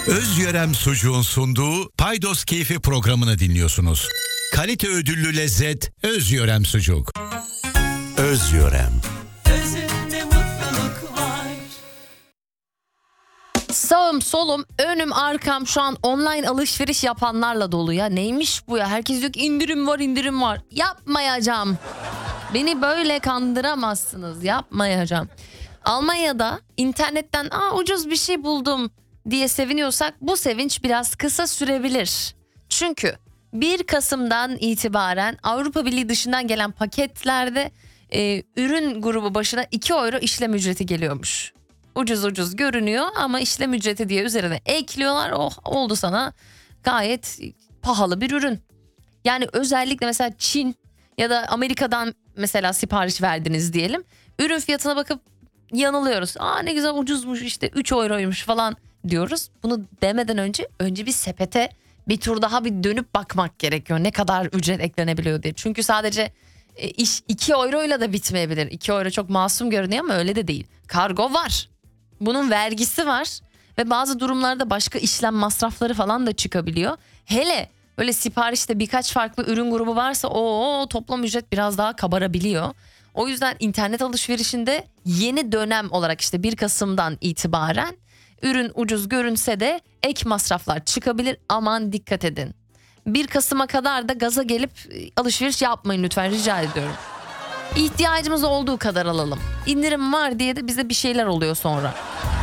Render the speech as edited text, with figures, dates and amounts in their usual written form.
Özyörem Sucuğun sunduğu Paydos Keyfi programını dinliyorsunuz. Kalite ödüllü lezzet Özyörem Sucuk. Özyörem. Özünde mutluluk var. Sağım solum önüm arkam şu an online alışveriş yapanlarla dolu ya. Neymiş bu ya? Herkes diyor ki indirim var indirim var. Yapmayacağım. Beni böyle kandıramazsınız. Yapmayacağım. Almanya'da internetten ucuz bir şey buldum diye seviniyorsak bu sevinç biraz kısa sürebilir. Çünkü 1 Kasım'dan itibaren Avrupa Birliği dışından gelen paketlerde ürün grubu başına 2 euro işlem ücreti geliyormuş. Ucuz ucuz görünüyor ama işlem ücreti diye üzerine ekliyorlar. Oh, oldu sana gayet pahalı bir ürün. Yani özellikle mesela Çin ya da Amerika'dan mesela sipariş verdiniz diyelim. Ürün fiyatına bakıp yanılıyoruz. Ne güzel ucuzmuş işte 3 euroymuş falan diyoruz. Bunu demeden önce bir sepete bir tur daha bir dönüp bakmak gerekiyor. Ne kadar ücret eklenebiliyor diye. Çünkü sadece iş 2 euroyla da bitmeyebilir. 2 euro çok masum görünüyor ama öyle de değil. Kargo var. Bunun vergisi var. Ve bazı durumlarda başka işlem masrafları falan da çıkabiliyor. Hele böyle siparişte birkaç farklı ürün grubu varsa toplam ücret biraz daha kabarabiliyor. O yüzden internet alışverişinde yeni dönem olarak işte 1 Kasım'dan itibaren ürün ucuz görünse de ek masraflar çıkabilir. Aman dikkat edin. 1 Kasım'a kadar da gaza gelip alışveriş yapmayın lütfen, rica ediyorum. İhtiyacımız olduğu kadar alalım. İndirim var diye de bize bir şeyler oluyor sonra.